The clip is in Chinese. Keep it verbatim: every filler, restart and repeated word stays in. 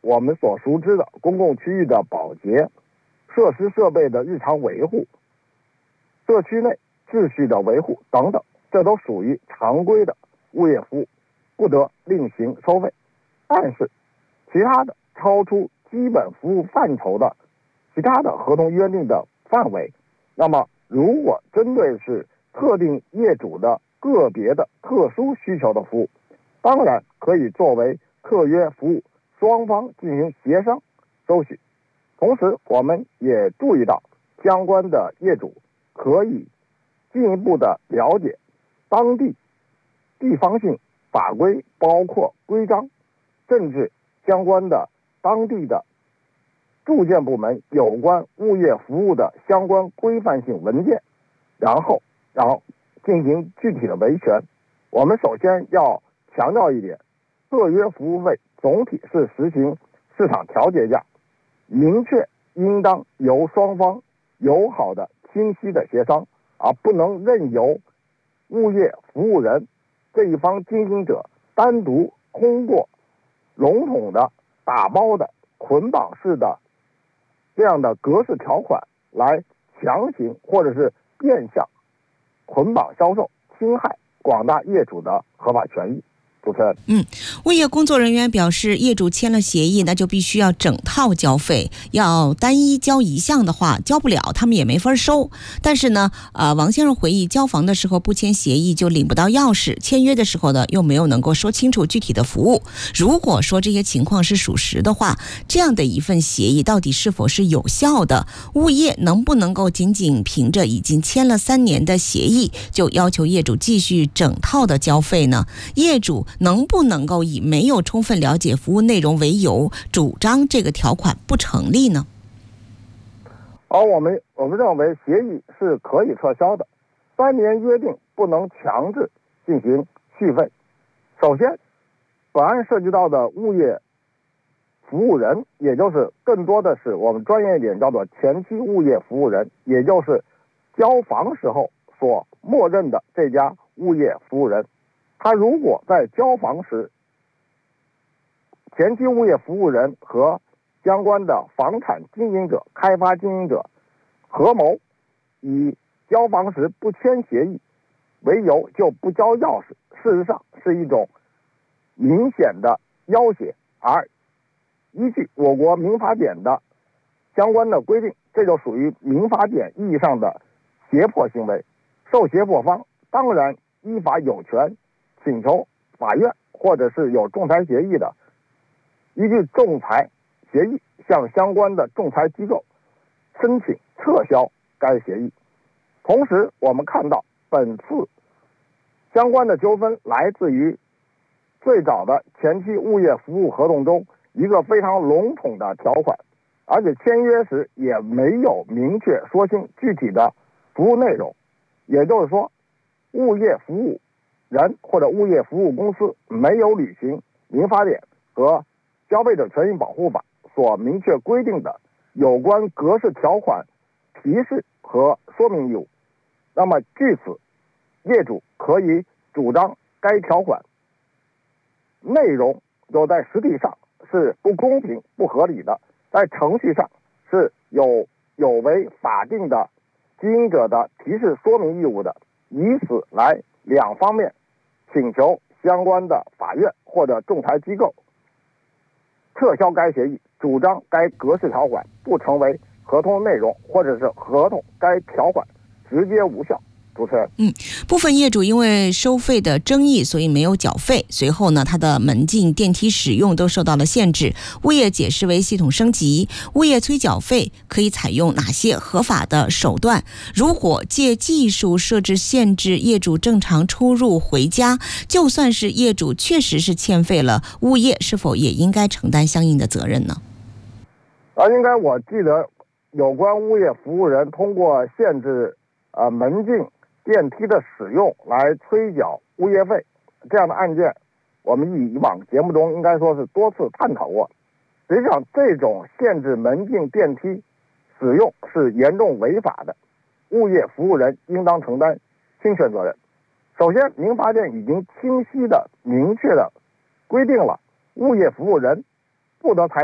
我们所熟知的公共区域的保洁、设施设备的日常维护、社区内秩序的维护等等，这都属于常规的物业服务，不得另行收费。但是其他的超出基本服务范畴的其他的合同约定的范围，那么如果针对是特定业主的个别的特殊需求的服务，当然可以作为特约服务，双方进行协商收取。同时我们也注意到，相关的业主可以进一步的了解当地地方性法规，包括规章，甚至相关的当地的住建部门有关物业服务的相关规范性文件，然后然后进行具体的维权。我们首先要强调一点，特约服务费总体是实行市场调节价，明确应当由双方友好的清晰的协商，而不能任由物业服务人这一方经营者单独通过笼统的打包的捆绑式的这样的格式条款来强行或者是变相捆绑销售，侵害广大业主的合法权益。主持人， 嗯，物业工作人员表示，业主签了协议，那就必须要整套交费，要单一交一项的话，交不了，他们也没法收。但是呢，呃，王先生回忆，交房的时候不签协议就领不到钥匙，签约的时候呢，又没有能够说清楚具体的服务。如果说这些情况是属实的话，这样的一份协议到底是否是有效的？物业能不能够仅仅凭着已经签了三年的协议，就要求业主继续整套的交费呢？业主能不能够以没有充分了解服务内容为由，主张这个条款不成立呢？ 而我们我们认为协议是可以撤销的，三年约定不能强制进行续费。首先，本案涉及到的物业服务人，也就是更多的是我们专业一点叫做前期物业服务人，也就是交房时候所默认的这家物业服务人。他如果在交房时，前期物业服务人和相关的房产经营者、开发经营者合谋，以交房时不签协议为由就不交钥匙，事实上是一种明显的要挟，而依据我国民法典的相关的规定，这就属于民法典意义上的胁迫行为。受胁迫方当然依法有权请求法院或者是有仲裁协议的，依据仲裁协议向相关的仲裁机构申请撤销该协议。同时我们看到本次相关的纠纷来自于最早的前期物业服务合同中一个非常笼统的条款，而且签约时也没有明确说清具体的服务内容。也就是说，物业服务人或者物业服务公司没有履行民法典和消费者权益保护法所明确规定的有关格式条款提示和说明义务。那么据此，业主可以主张该条款内容就在实体上是不公平不合理的，在程序上是有有违法定的经营者的提示说明义务的，以此来两方面请求相关的法院或者仲裁机构撤销该协议，主张该格式条款不成为合同内容，或者是合同该条款直接无效。主持人， 嗯，部分业主因为收费的争议，所以没有缴费。随后呢，他的门禁、电梯使用都受到了限制。物业解释为系统升级，物业催缴费可以采用哪些合法的手段？如果借技术设置限制业主正常出入回家，就算是业主确实是欠费了，物业是否也应该承担相应的责任呢？ 啊，应该我记得有关物业服务人通过限制呃门禁、电梯的使用来催缴物业费这样的案件，我们以以往节目中应该说是多次探讨过。实际上，这种限制门禁、电梯使用是严重违法的，物业服务人应当承担侵权责任。首先，民法典已经清晰的、明确的规定了物业服务人不得采